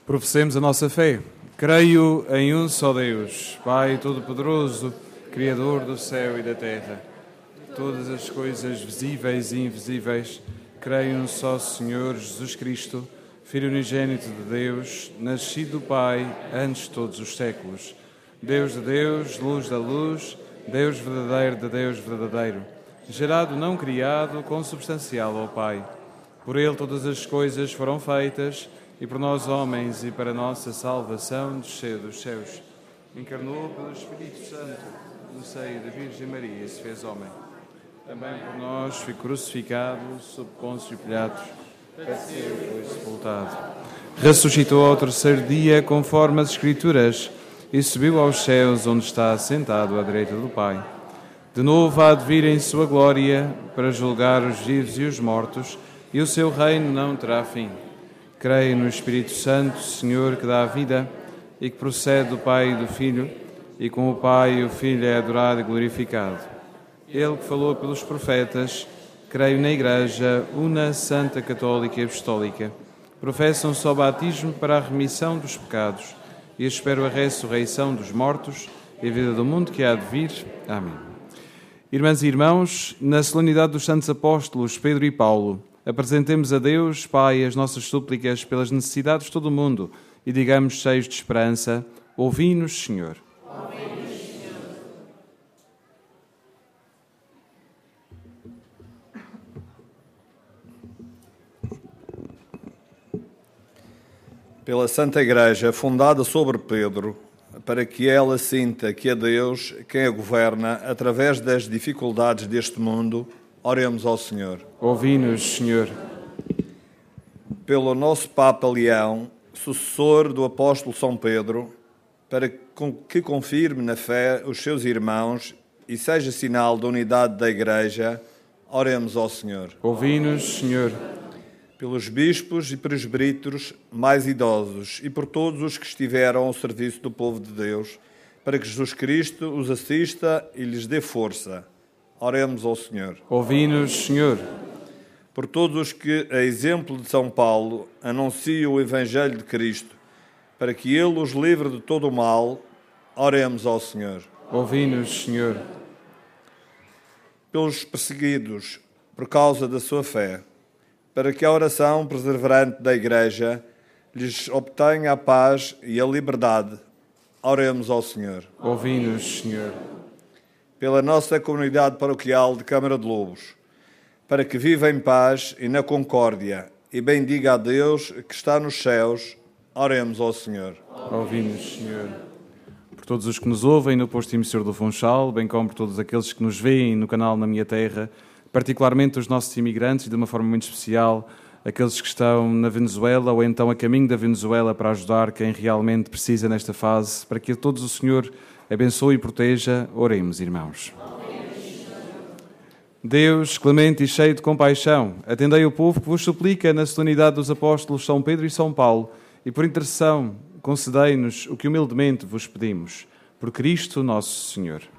Professemos a nossa fé. Creio em um só Deus, Pai Todo-Poderoso, Criador do céu e da terra. Todas as coisas visíveis e invisíveis. Creio num só Senhor Jesus Cristo, Filho unigênito de Deus, nascido do Pai antes de todos os séculos. Deus de Deus, luz da luz, Deus verdadeiro de Deus verdadeiro. Gerado não criado, consubstancial ao Pai. Por Ele todas as coisas foram feitas, e por nós homens e para a nossa salvação desceu dos céus. Encarnou pelo Espírito Santo no seio da Virgem Maria e se fez homem. Também por nós foi crucificado sob Pôncio Pilatos, padeceu e foi sepultado. Ressuscitou ao terceiro dia conforme as Escrituras e subiu aos céus onde está assentado à direita do Pai. De novo há de vir em sua glória para julgar os vivos e os mortos, e o seu reino não terá fim. Creio no Espírito Santo, Senhor, que dá a vida e que procede do Pai e do Filho, e com o Pai e o Filho é adorado e glorificado. Ele que falou pelos profetas, creio na Igreja, una, santa, católica e apostólica. Professo um só batismo para a remissão dos pecados e espero a ressurreição dos mortos e a vida do mundo que há de vir. Amém. Irmãs e irmãos, na solenidade dos santos apóstolos Pedro e Paulo, apresentemos a Deus, Pai, as nossas súplicas pelas necessidades de todo o mundo e digamos cheios de esperança: ouvi-nos, Senhor. Ouvi-nos, Senhor. Pela Santa Igreja, fundada sobre Pedro, para que ela sinta que é Deus quem a governa através das dificuldades deste mundo, oremos ao Senhor. Ouvi-nos, Senhor. Pelo nosso Papa Leão, sucessor do apóstolo São Pedro, para que confirme na fé os seus irmãos e seja sinal da unidade da Igreja, oremos ao Senhor. Ouvi-nos, Senhor. Pelos bispos e presbíteros mais idosos e por todos os que estiveram ao serviço do povo de Deus, para que Jesus Cristo os assista e lhes dê força, oremos ao Senhor. Ouvi-nos, Senhor. Por todos os que, a exemplo de São Paulo, anunciam o Evangelho de Cristo, para que Ele os livre de todo o mal, oremos ao Senhor. Ouvi-nos, Senhor. Pelos perseguidos por causa da sua fé, para que a oração perseverante da Igreja lhes obtenha a paz e a liberdade, oremos ao Senhor. Ouvi-nos, Senhor. Pela nossa comunidade paroquial de Câmara de Lobos, para que viva em paz e na concórdia, e bendiga a Deus que está nos céus, oremos ao Senhor. Ouvi-nos, Senhor. Por todos os que nos ouvem no posto emissor do Funchal, bem como por todos aqueles que nos veem no canal Na Minha Terra, particularmente os nossos imigrantes e de uma forma muito especial, aqueles que estão na Venezuela ou então a caminho da Venezuela para ajudar quem realmente precisa nesta fase, para que todos o Senhor abençoe e proteja, oremos, irmãos. Deus, clemente e cheio de compaixão, atendei o povo que vos suplica na solenidade dos apóstolos São Pedro e São Paulo, e por intercessão concedei-nos o que humildemente vos pedimos. Por Cristo nosso Senhor.